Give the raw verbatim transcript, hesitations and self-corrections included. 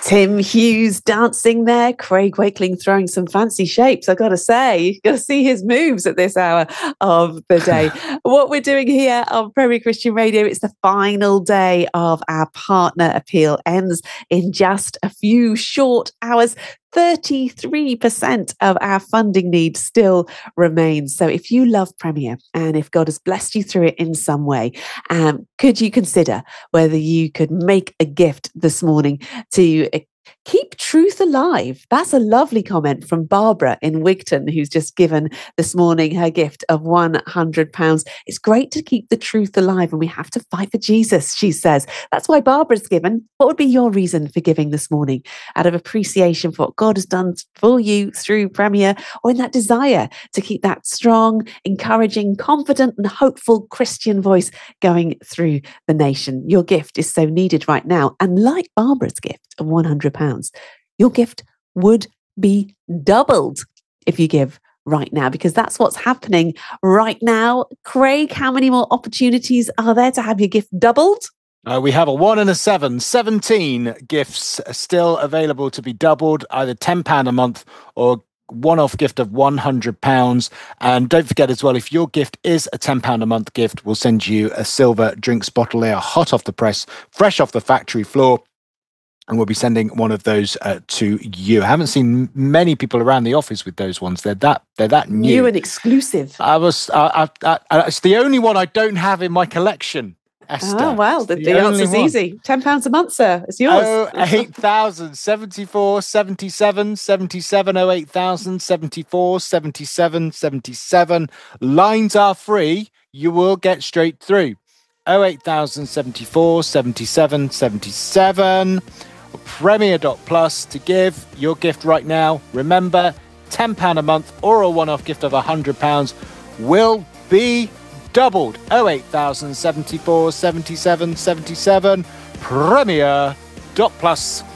Tim Hughes dancing there, Craig Wakeling throwing some fancy shapes, I've got to say. You've got to see his moves at this hour of the day. What we're doing here on Premier Christian Radio, it's the final day of our partner appeal, ends in just a few short hours. thirty-three percent of our funding need still remains. So if you love Premier and if God has blessed you through it in some way, um, could you consider whether you could make a gift this morning to keep truth alive? That's a lovely comment from Barbara in Wigton, who's just given this morning her gift of one hundred pounds. It's great to keep the truth alive, and we have to fight for Jesus, she says. That's why Barbara's given. What would be your reason for giving this morning? Out of appreciation for what God has done for you through Premier, or in that desire to keep that strong, encouraging, confident and hopeful Christian voice going through the nation? Your gift is so needed right now. And like Barbara's gift of one hundred pounds, your gift would be doubled if you give right now, because that's what's happening right now. Craig, how many more opportunities are there to have your gift doubled? Uh, we have a one and a seven, seventeen gifts still available to be doubled, either ten pounds a month or one-off gift of one hundred pounds. And don't forget as well, if your gift is a ten pounds a month gift, we'll send you a silver drinks bottle. They are hot off the press, fresh off the factory floor. And we'll be sending one of those uh, to you. I haven't seen many people around the office with those ones. They're that they're that new, new and exclusive. I was. Uh, I, I, it's the only one I don't have in my collection, Esther. Oh well, the, the, the answer's one. Easy. Ten pounds a month, sir. It's yours. Oh, eight thousand seventy-four, seventy-seven, seventy-seven. Oh, eight thousand seventy-four, seventy-seven, seventy-seven. Lines are free. You will get straight through. Oh, eight thousand seventy-four, seventy-seven, seventy-seven. Premier dot plus to give your gift right now. Remember, ten pounds a month or a one-off gift of one hundred pounds will be doubled. Oh, eight thousand seventy-four, seventy-seven, seventy-seven. Premier dot plus.